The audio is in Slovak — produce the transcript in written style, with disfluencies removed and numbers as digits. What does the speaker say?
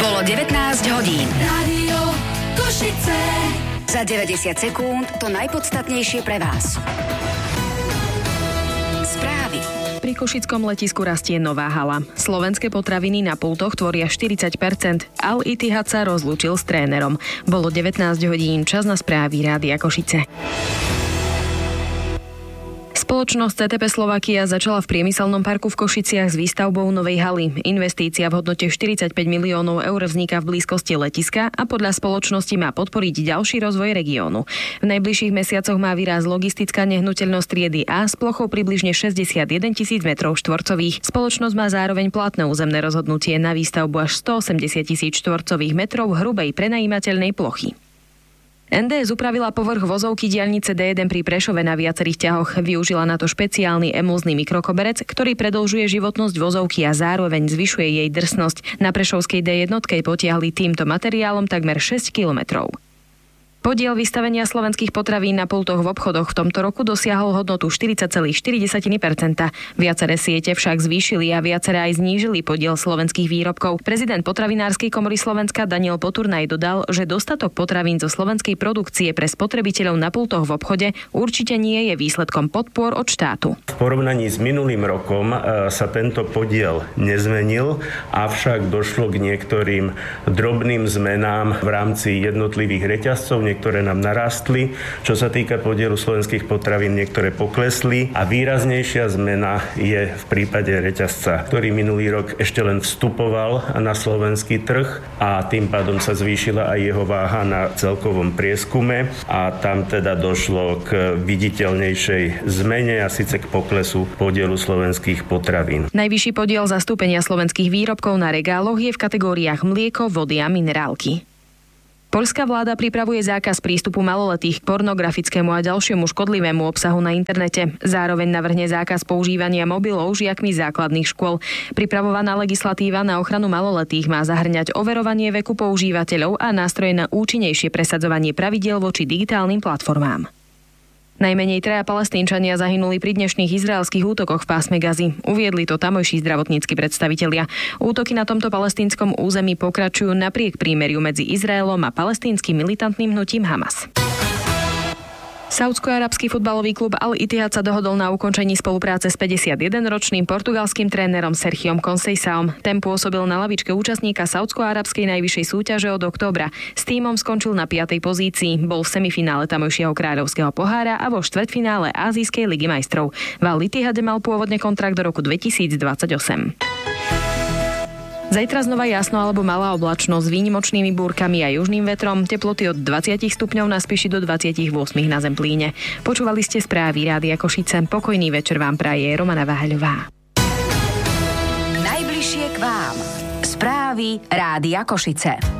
Bolo 19 hodín. Rádio Košice. Za 90 sekúnd to najpodstatnejšie pre vás. Správy. Pri košickom letisku rastie nová hala. Slovenské potraviny na pultoch tvoria 40%. Al-Ittihad sa rozlúčil s trénerom. Bolo 19 hodín, čas na správy Rádia Košice. Spoločnosť CTP Slovakia začala v priemyselnom parku v Košiciach s výstavbou novej haly. Investícia v hodnote 45 miliónov eur vzniká v blízkosti letiska a podľa spoločnosti má podporiť ďalší rozvoj regiónu. V najbližších mesiacoch má výraz logistická nehnuteľnosť triedy A s plochou približne 61 000 metrov štvorcových. Spoločnosť má zároveň platné územné rozhodnutie na výstavbu až 180 000 štvorcových metrov hrubej prenajímateľnej plochy. NDS upravila povrch vozovky diaľnice D1 pri Prešove na viacerých ťahoch. Využila na to špeciálny emulzný mikrokoberec, ktorý predĺžuje životnosť vozovky a zároveň zvyšuje jej drsnosť. Na prešovskej D1 potiahli týmto materiálom takmer 6 kilometrov. Podiel vystavenia slovenských potravín na pultoch v obchodoch v tomto roku dosiahol hodnotu 40,4%. Viaceré siete však zvýšili a viaceré aj znížili podiel slovenských výrobkov. Prezident Potravinárskej komory Slovenska Daniel Poturnaj dodal, že dostatok potravín zo slovenskej produkcie pre spotrebiteľov na pultoch v obchode určite nie je výsledkom podpor od štátu. V porovnaní s minulým rokom sa tento podiel nezmenil, avšak došlo k niektorým drobným zmenám v rámci jednotlivých reťazcov. Niektoré nám narastli. Čo sa týka podielu slovenských potravín, niektoré poklesli a výraznejšia zmena je v prípade reťazca, ktorý minulý rok ešte len vstupoval na slovenský trh a tým pádom sa zvýšila aj jeho váha na celkovom prieskume a tam teda došlo k viditeľnejšej zmene a síce k poklesu podielu slovenských potravín. Najvyšší podiel zastúpenia slovenských výrobkov na regáloch je v kategóriách mlieko, vody a minerálky. Poľská vláda pripravuje zákaz prístupu maloletých k pornografickému a ďalšiemu škodlivému obsahu na internete. Zároveň navrhne zákaz používania mobilov žiakmi základných škôl. Pripravovaná legislatíva na ochranu maloletých má zahŕňať overovanie veku používateľov a nástroje na účinnejšie presadzovanie pravidiel voči digitálnym platformám. Najmenej 3 Palestínčania zahynuli pri dnešných izraelských útokoch v pásme Gazy. Uviedli to tamojší zdravotnícki predstavitelia. Útoky na tomto palestínskom území pokračujú napriek prímeriu medzi Izraelom a palestínskym militantným hnutím Hamas. Saúdsko-arabský futbalový klub Al-Ittihad sa dohodol na ukončení spolupráce s 51-ročným portugalským trénerom Sergiom Conceiçaom. Ten pôsobil na lavičke účastníka saúdsko-arabskej najvyššej súťaže od októbra. S tímom skončil na 5. pozícii. Bol v semifinále tamojšieho kráľovského pohára a vo štvrťfinále Ázijskej ligy majstrov. V Al-Ittihade mal pôvodne kontrakt do roku 2028. Zajtra znova jasno alebo malá oblačnosť s výnimočnými búrkami a južným vetrom, teploty od 20 stupňov na Spiši do 28 na Zemplíne. Počúvali ste správy Rádia Košice. Pokojný večer vám praje Romana Váhaľová. Najbližšie k vám. Správy Rádia Košice.